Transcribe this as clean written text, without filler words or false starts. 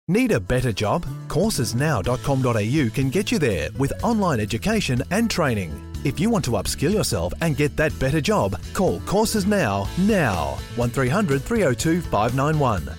Need a better job? Coursesnow.com.au can get you there with online education and training. If you want to upskill yourself and get that better job, call Courses Now 1300 302 591.